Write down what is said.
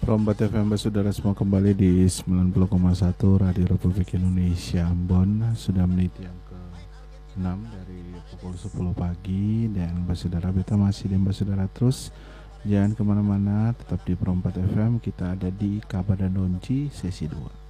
Perombat FM saudara semua kembali di 90,1 Radio Republik Indonesia Ambon. Sudah menit yang ke-6 dari pukul 10 pagi. Dan saudara kita masih di saudara terus. Jangan kemana-mana, tetap di Perombat FM. Kita ada di Kabar dan Donci sesi 2.